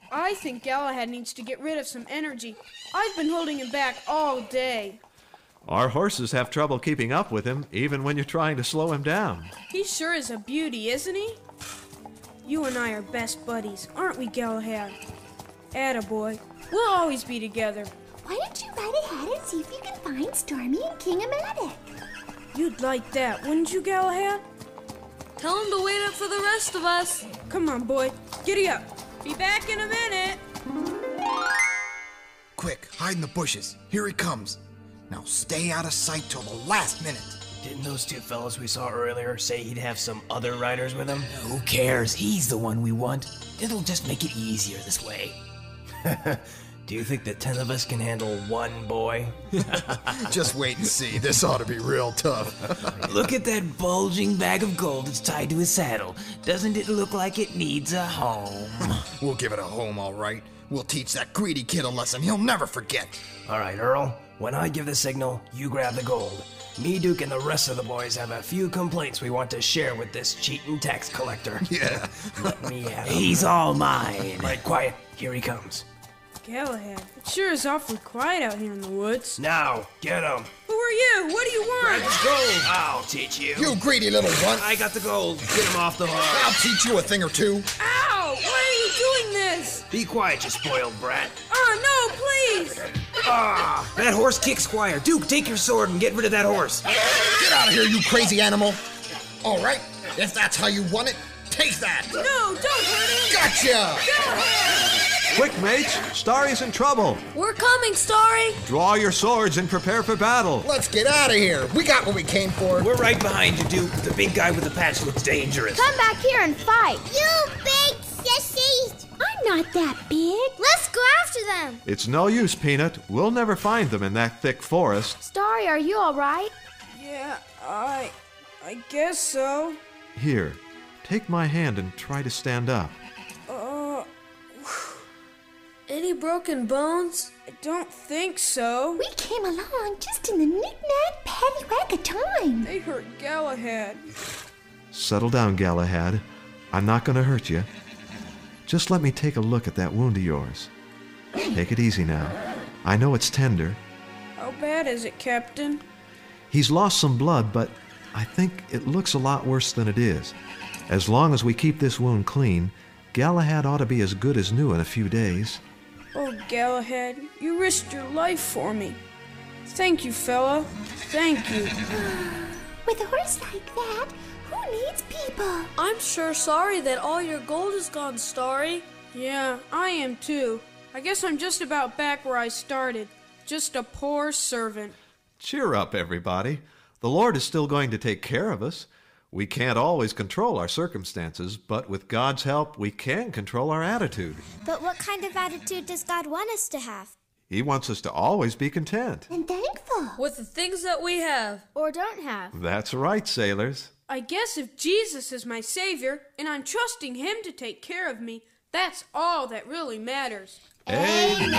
I think Galahad needs to get rid of some energy. I've been holding him back all day. Our horses have trouble keeping up with him, even when you're trying to slow him down. He sure is a beauty, isn't he? You and I are best buddies, aren't we, Galahad? Attaboy. We'll always be together. Why don't you ride ahead and see if you can find Stormy and King Amatic? You'd like that, wouldn't you, Galahad? Tell him to wait up for the rest of us. Come on, boy. Giddy up. Be back in a minute. Quick, hide in the bushes. Here he comes. Now stay out of sight till the last minute. Didn't those two fellows we saw earlier say he'd have some other riders with him? Who cares? He's the one we want. It'll just make it easier this way. Do you think the 10 of us can handle one boy? Just wait and see. This ought to be real tough. Look at that bulging bag of gold that's tied to his saddle. Doesn't it look like it needs a home? We'll give it a home, all right. We'll teach that greedy kid a lesson he'll never forget. All right, Earl. When I give the signal, you grab the gold. Me, Duke, and the rest of the boys have a few complaints we want to share with this cheating tax collector. Yeah. Let me have him. He's all mine. Right, quiet. Here he comes. Galahad, it sure is awfully quiet out here in the woods. Now, get him. Who are you? What do you want? Grab his gold. I'll teach you. You greedy little runt. I got the gold. Get him off the horse. I'll teach you a thing or two. Ow! Why are you doing this? Be quiet, you spoiled brat. Oh, no, please! Ah, that horse kicks Squire. Duke, take your sword and get rid of that horse. Get out of here, you crazy animal. All right, if that's how you want it, take that. No, don't hurt him! Gotcha! Quick, mates! Starry's in trouble! We're coming, Starry. Draw your swords and prepare for battle! Let's get out of here. We got what we came for. We're right behind you, Duke. The big guy with the patch looks dangerous. Come back here and fight. You big sissies! I'm not that big. Let's go after them. It's no use, Peanut. We'll never find them in that thick forest. Starry, are you all right? Yeah, I guess so. Here, take my hand and try to stand up. Any broken bones? I don't think so. We came along just in the knick-knack paddywhack of time. They hurt Galahad. Settle down, Galahad. I'm not going to hurt you. Just let me take a look at that wound of yours. Take it easy now. I know it's tender. How bad is it, Captain? He's lost some blood, but I think it looks a lot worse than it is. As long as we keep this wound clean, Galahad ought to be as good as new in a few days. Oh, Galahad, you risked your life for me. Thank you, fella. Thank you. With a horse like that, who needs people? I'm sure sorry that all your gold is gone, Starry. Yeah, I am too. I guess I'm just about back where I started. Just a poor servant. Cheer up, everybody. The Lord is still going to take care of us. We can't always control our circumstances, but with God's help, we can control our attitude. But what kind of attitude does God want us to have? He wants us to always be content. And thankful. With the things that we have. Or don't have. That's right, sailors. I guess if Jesus is my Savior, and I'm trusting Him to take care of me, that's all that really matters. Amen.